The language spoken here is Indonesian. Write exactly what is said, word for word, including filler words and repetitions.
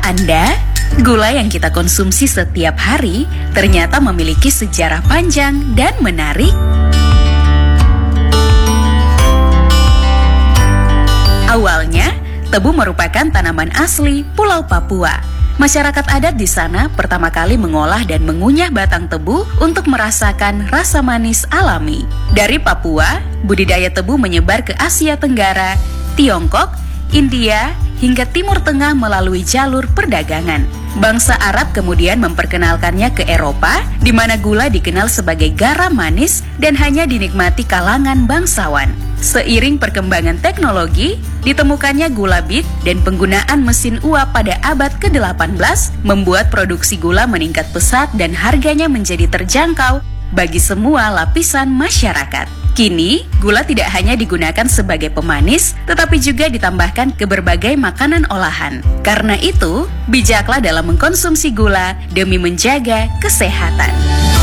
Tahukah Anda, gula yang kita konsumsi setiap hari ternyata memiliki sejarah panjang dan menarik? Awalnya, tebu merupakan tanaman asli Pulau Papua. Masyarakat adat di sana pertama kali mengolah dan mengunyah batang tebu untuk merasakan rasa manis alami. Dari Papua, budidaya tebu menyebar ke Asia Tenggara, Tiongkok, India, hingga Timur Tengah melalui jalur perdagangan. Bangsa Arab kemudian memperkenalkannya ke Eropa, di mana gula dikenal sebagai garam manis dan hanya dinikmati kalangan bangsawan. Seiring perkembangan teknologi, ditemukannya gula bit dan penggunaan mesin uap pada abad ke delapan belas membuat produksi gula meningkat pesat dan harganya menjadi terjangkau bagi semua lapisan masyarakat. Kini, gula tidak hanya digunakan sebagai pemanis, tetapi juga ditambahkan ke berbagai makanan olahan. Karena itu, bijaklah dalam mengkonsumsi gula demi menjaga kesehatan.